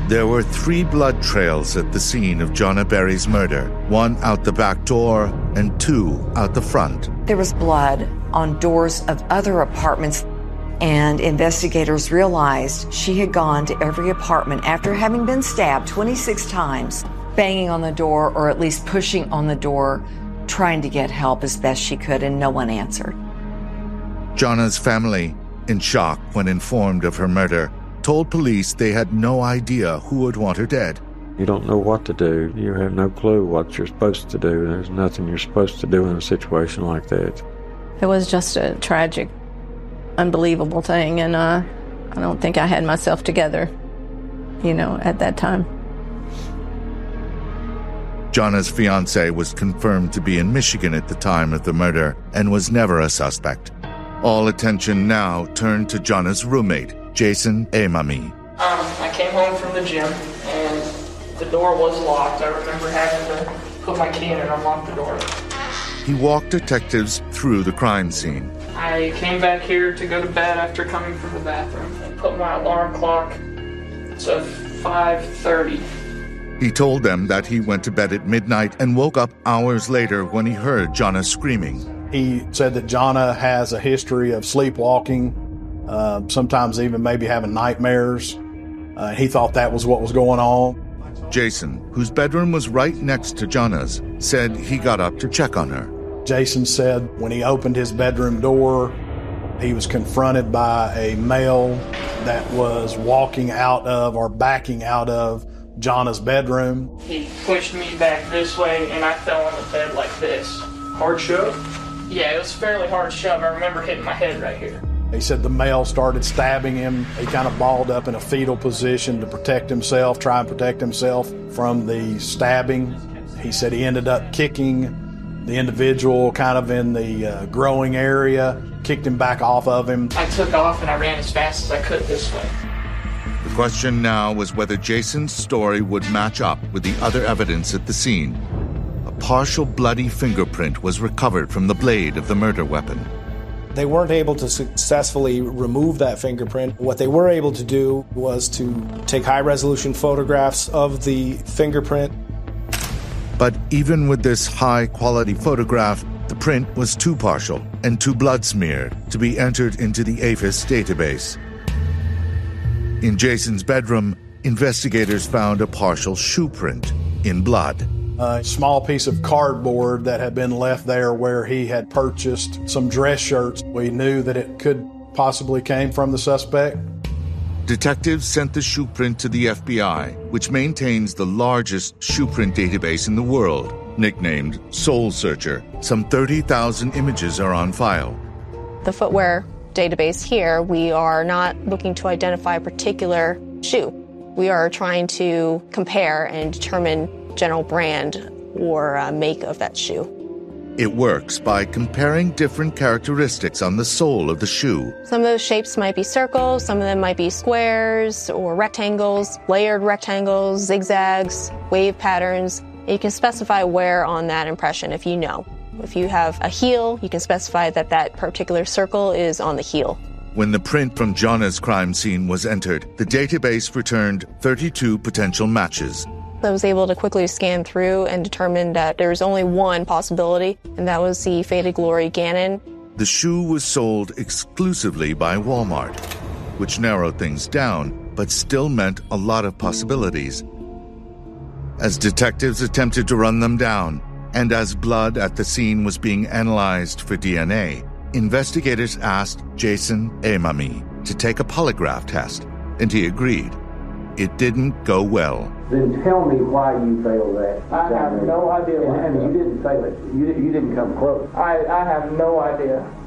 There were 3 blood trails at the scene of Jonna Berry's murder, 1 out the back door and 2 out the front. There was blood on doors of other apartments, and investigators realized she had gone to every apartment after having been stabbed 26 times, banging on the door or at least pushing on the door, trying to get help as best she could, and no one answered. Jonna's family, in shock when informed of her murder, told police they had no idea who would want her dead. You don't know what to do. You have no clue what you're supposed to do. There's nothing you're supposed to do in a situation like that. It was just a tragic, unbelievable thing, and I don't think I had myself together, at that time. Jonna's fiancé was confirmed to be in Michigan at the time of the murder and was never a suspect. All attention now turned to Jonna's roommate, Jason Amami. I came home from the gym and the door was locked. I remember having to put my key in and unlock the door. He walked detectives through the crime scene. I came back here to go to bed after coming from the bathroom and put my alarm clock to 5:30. He told them that he went to bed at midnight and woke up hours later when he heard Jonna screaming. He said that Jonna has a history of sleepwalking, sometimes even maybe having nightmares. He thought that was what was going on. Jason, whose bedroom was right next to Jonna's, said he got up to check on her. Jason said when he opened his bedroom door, he was confronted by a male that was walking out of or backing out of Jonna's bedroom. He pushed me back this way and I fell on the bed like this. Hard shove? Yeah, it was a fairly hard shove. I remember hitting my head right here. He said the male started stabbing him. He kind of balled up in a fetal position to protect himself, try and protect himself from the stabbing. He said he ended up kicking the individual kind of in the growing area, kicked him back off of him. I took off and I ran as fast as I could this way. The question now was whether Jason's story would match up with the other evidence at the scene. A partial bloody fingerprint was recovered from the blade of the murder weapon. They weren't able to successfully remove that fingerprint. What they were able to do was to take high-resolution photographs of the fingerprint. But even with this high-quality photograph, the print was too partial and too blood-smeared to be entered into the AFIS database. In Jason's bedroom, investigators found a partial shoe print in blood. A small piece of cardboard that had been left there where he had purchased some dress shirts. We knew that it could possibly came from the suspect. Detectives sent the shoe print to the FBI, which maintains the largest shoe print database in the world, nicknamed Soul Searcher. Some 30,000 images are on file. The footwear database here, we are not looking to identify a particular shoe. We are trying to compare and determine general brand or make of that shoe. It works by comparing different characteristics on the sole of the shoe. Some of those shapes might be circles, some of them might be squares or rectangles, layered rectangles, zigzags, wave patterns. You can specify where on that impression if you know. If you have a heel, you can specify that that particular circle is on the heel. When the print from Jonna's crime scene was entered, the database returned 32 potential matches. I was able to quickly scan through and determine that there was only one possibility, and that was the Faded Glory Gannon. The shoe was sold exclusively by Walmart, which narrowed things down, but still meant a lot of possibilities. As detectives attempted to run them down, and as blood at the scene was being analyzed for DNA, investigators asked Jason Amami to take a polygraph test, and he agreed. It didn't go well. Then tell me why you failed that. I have no idea why. And you didn't fail it. You didn't come close. I have no idea.